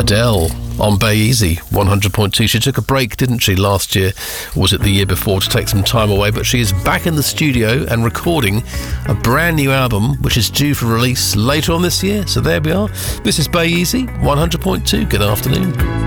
Adele on Bay Easy 100.2. She took a break, didn't she, last year, or was it the year before, to take some time away, but she is back in the studio and recording a brand new album which is due for release later on this year. So there we are. This is Bay Easy 100.2. Good afternoon.